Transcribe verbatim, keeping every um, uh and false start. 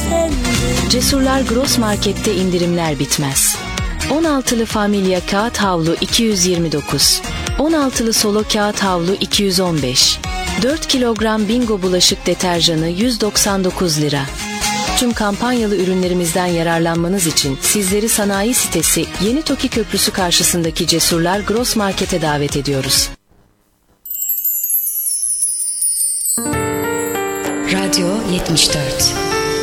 Cesurlar Gross Market'te indirimler bitmez. on altılı Familya kağıt havlu iki yüz yirmi dokuz, on altılı Solo kağıt havlu iki yüz on beş, dört kilogram Bingo bulaşık deterjanı yüz doksan dokuz lira. Tüm kampanyalı ürünlerimizden yararlanmanız için sizleri sanayi sitesi Yeni Toki Köprüsü karşısındaki Cesurlar Gross Market'e davet ediyoruz. Radyo yetmiş dört